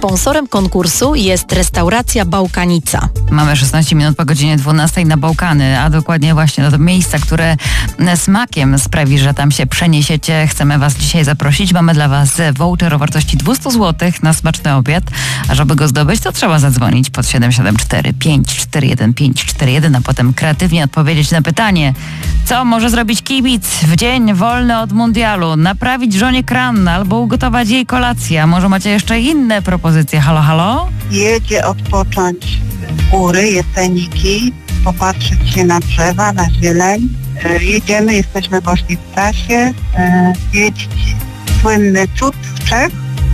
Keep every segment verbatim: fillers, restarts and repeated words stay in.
Sponsorem konkursu jest restauracja Bałkanica. Mamy szesnaście minut po godzinie dwunastej na Bałkany, a dokładnie właśnie do miejsca, które smakiem sprawi, że tam się przeniesiecie. Chcemy Was dzisiaj zaprosić. Mamy dla Was voucher o wartości dwieście złotych na smaczny obiad. A żeby go zdobyć, to trzeba zadzwonić pod siedem siedem cztery pięć cztery jeden pięć cztery jeden, a potem kreatywnie odpowiedzieć na pytanie, co może zrobić kibic w dzień wolny od mundialu? Naprawić żonie kran albo ugotować jej kolację. A może macie jeszcze inne propozycje? Halo, halo? Jedzie odpocząć w góry, jeseniki, popatrzeć się na drzewa, na zieleń. E, jedziemy, jesteśmy właśnie w trasie. E, zwiedzić słynny cud w Czech,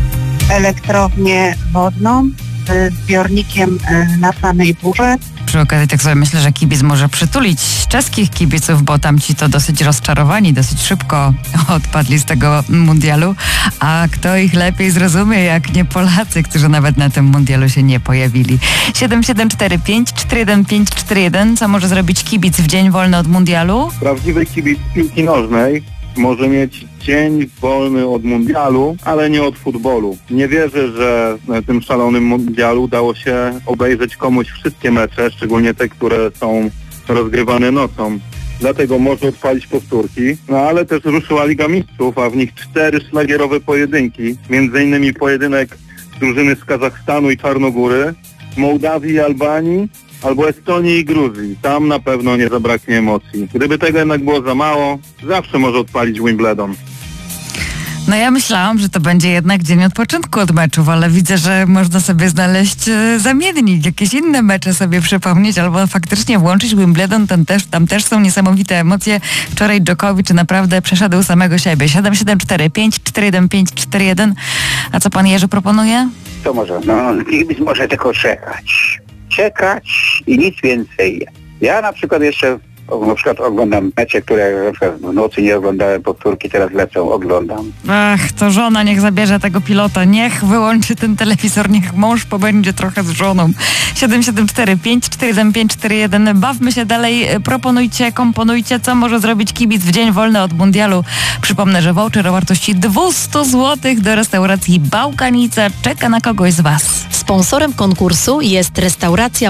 elektrownię wodną z zbiornikiem e, na samej górze. Przy okazji tak sobie myślę, że kibic może przytulić czeskich kibiców, bo tamci to dosyć rozczarowani, dosyć szybko odpadli z tego mundialu, a kto ich lepiej zrozumie, jak nie Polacy, którzy nawet na tym mundialu się nie pojawili. siedem siedem cztery pięć cztery jeden pięć cztery jeden. Co może zrobić kibic w dzień wolny od mundialu? Prawdziwy kibic piłki nożnej może mieć dzień wolny od mundialu, ale nie od futbolu. Nie wierzę, że na tym szalonym mundialu udało się obejrzeć komuś wszystkie mecze, szczególnie te, które są rozgrywane nocą. Dlatego może odpalić powtórki, no ale też ruszyła Liga Mistrzów, a w nich cztery szlagierowe pojedynki, między innymi pojedynek drużyny z Kazachstanu i Czarnogóry, Mołdawii i Albanii, albo Estonii i Gruzji. Tam na pewno nie zabraknie emocji. Gdyby tego jednak było za mało, zawsze może odpalić Wimbledon. No ja myślałam, że to będzie jednak dzień odpoczynku od meczów, ale widzę, że można sobie znaleźć e, zamiennik, jakieś inne mecze sobie przypomnieć, albo faktycznie włączyć Wimbledon, tam też, tam też są niesamowite emocje. Wczoraj Djokovic naprawdę przeszedł samego siebie. siedem siedem cztery pięć cztery jeden pięć cztery jeden. A co pan Jerzy proponuje? To może, no kibic może tylko czekać. Czekać i nic więcej. Ja na przykład jeszcze na przykład oglądam mecze, które na przykład w nocy nie oglądałem, powtórki teraz lecą, oglądam. Ach, to żona niech zabierze tego pilota, niech wyłączy ten telewizor, niech mąż pobędzie trochę z żoną. siedem siedem cztery pięć cztery jeden pięć cztery jeden. Bawmy się dalej, proponujcie, komponujcie, co może zrobić kibic w dzień wolny od mundialu. Przypomnę, że voucher o wartości dwieście złotych do restauracji Bałkanica czeka na kogoś z Was. Sponsorem konkursu jest restauracja